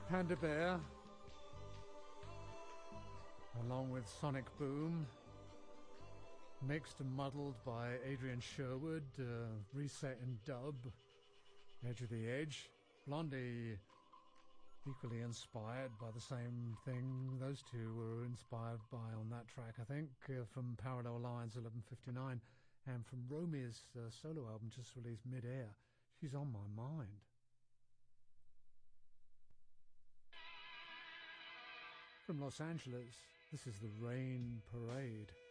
Panda Bear, along with Sonic Boom, mixed and muddled by Adrian Sherwood, reset in dub, Edge of the Edge. Blondie, equally inspired by the same thing those two were inspired by on that track, I think, from Parallel Lines 11:59, and from Romy's solo album just released mid-air, She's on My Mind. From Los Angeles, this is the Rain Parade.